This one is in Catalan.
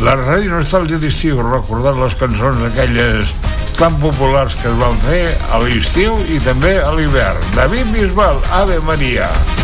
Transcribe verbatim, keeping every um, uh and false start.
La ràdio nostàlgia d'estiu, recordant les cançons aquelles tan populars que es van fer a l'estiu i també a l'hivern. David Bisbal, Ave Maria.